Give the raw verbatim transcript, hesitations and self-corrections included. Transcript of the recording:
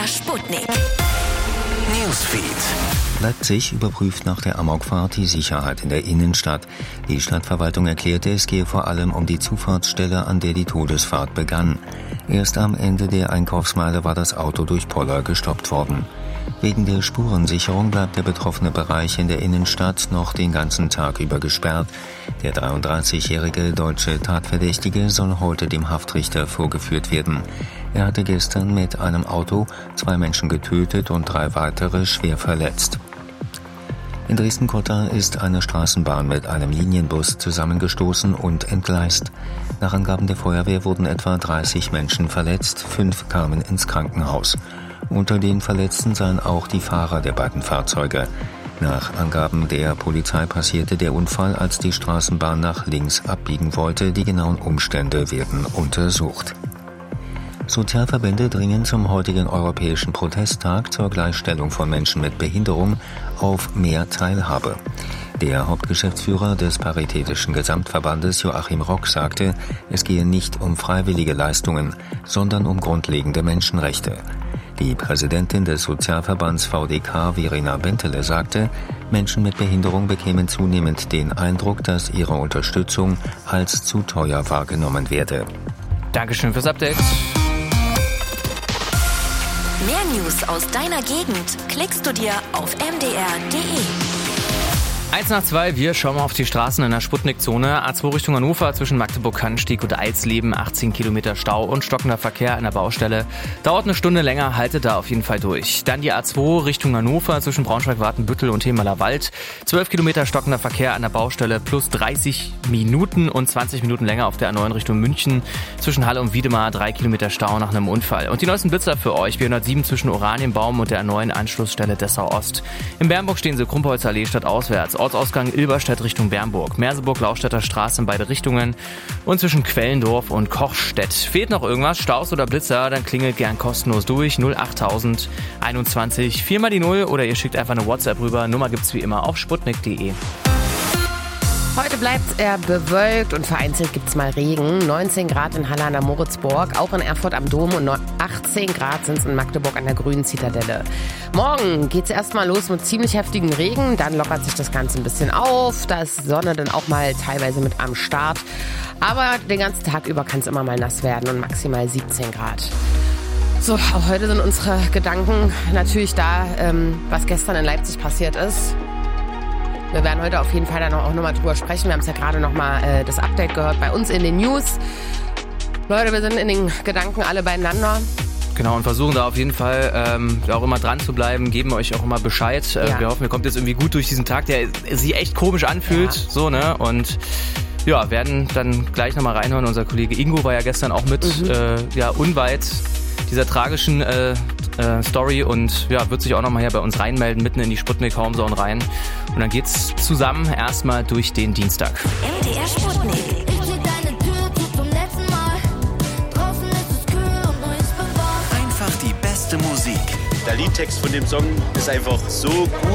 Sputnik. Newsfeed. Leipzig überprüft nach der Amokfahrt die Sicherheit in der Innenstadt. Die Stadtverwaltung erklärte, es gehe vor allem um die Zufahrtsstelle, an der die Todesfahrt begann. Erst am Ende der Einkaufsmeile war das Auto durch Poller gestoppt worden. Wegen der Spurensicherung bleibt der betroffene Bereich in der Innenstadt noch den ganzen Tag über gesperrt. Der dreiunddreißigjährige deutsche Tatverdächtige soll heute dem Haftrichter vorgeführt werden. Er hatte gestern mit einem Auto zwei Menschen getötet und drei weitere schwer verletzt. In Dresden-Cotta ist eine Straßenbahn mit einem Linienbus zusammengestoßen und entgleist. Nach Angaben der Feuerwehr wurden etwa dreißig Menschen verletzt, fünf kamen ins Krankenhaus. Unter den Verletzten seien auch die Fahrer der beiden Fahrzeuge. Nach Angaben der Polizei passierte der Unfall, als die Straßenbahn nach links abbiegen wollte. Die genauen Umstände werden untersucht. Sozialverbände dringen zum heutigen Europäischen Protesttag zur Gleichstellung von Menschen mit Behinderung auf mehr Teilhabe. Der Hauptgeschäftsführer des Paritätischen Gesamtverbandes Joachim Rock sagte, es gehe nicht um freiwillige Leistungen, sondern um grundlegende Menschenrechte. Die Präsidentin des Sozialverbands V D K, Verena Bentele, sagte, Menschen mit Behinderung bekämen zunehmend den Eindruck, dass ihre Unterstützung als zu teuer wahrgenommen werde. Dankeschön fürs Update. Mehr News aus deiner Gegend klickst du dir auf m d r punkt d e. Eins nach zwei, wir schauen mal auf die Straßen in der Sputnik-Zone. A zwei Richtung Hannover zwischen Magdeburg-Cannstatt und Eisleben, achtzehn Kilometer Stau und stockender Verkehr an der Baustelle. Dauert eine Stunde länger, haltet da auf jeden Fall durch. Dann die A zwei Richtung Hannover zwischen Braunschweig-Watenbüttel und Hemaler Wald. zwölf Kilometer stockender Verkehr an der Baustelle plus dreißig Minuten und zwanzig Minuten länger auf der A neun Richtung München. Zwischen Halle und Wiedemar drei Kilometer Stau nach einem Unfall. Und die neuesten Blitzer für euch, B hundertsieben zwischen Oranienbaum und der A neun Anschlussstelle Dessau Ost. In Bernburg stehen sie Krumpholzer Allee stadtauswärts. Ortsausgang Ilberstedt Richtung Bernburg. Merseburg, Laustädter Straße in beide Richtungen. Und zwischen Quellendorf und Kochstedt. Fehlt noch irgendwas, Staus oder Blitzer, dann klingelt gern kostenlos durch. null acht tausend einundzwanzig, viermal die Null oder ihr schickt einfach eine WhatsApp rüber. Nummer gibt's wie immer auf sputnik punkt d e. Heute bleibt er bewölkt und vereinzelt gibt's mal Regen. neunzehn Grad in Halle an der Moritzburg, auch in Erfurt am Dom und achtzehn Grad sind es in Magdeburg an der Grünen Zitadelle. Morgen geht's erstmal los mit ziemlich heftigem Regen, dann lockert sich das Ganze ein bisschen auf. Da ist die Sonne dann auch mal teilweise mit am Start. Aber den ganzen Tag über kann es immer mal nass werden und maximal siebzehn Grad. So, auch heute sind unsere Gedanken natürlich da, ähm, was gestern in Leipzig passiert ist. Wir werden heute auf jeden Fall dann auch nochmal drüber sprechen. Wir haben es ja gerade nochmal äh, das Update gehört bei uns in den News. Leute, wir sind in den Gedanken alle beieinander. Genau, und versuchen da auf jeden Fall ähm, auch immer dran zu bleiben, geben euch auch immer Bescheid. Äh, Ja. Wir hoffen, ihr kommt jetzt irgendwie gut durch diesen Tag, der sich echt komisch anfühlt. Ja. So, ne? Und ja, werden dann gleich nochmal reinhören. Unser Kollege Ingo war ja gestern auch mit, Mhm. äh, ja, unweit dieser tragischen äh, äh, Story und ja, wird sich auch nochmal hier bei uns reinmelden, mitten in die Sputnik-Homezone rein. Und dann geht's zusammen erstmal durch den Dienstag. M D R Sputnik. Ich dreh deine Tür zu zum letzten Mal. Draußen ist es kühl und nur ist bewahrt. Einfach die beste Musik. Der Liedtext von dem Song ist einfach so gut.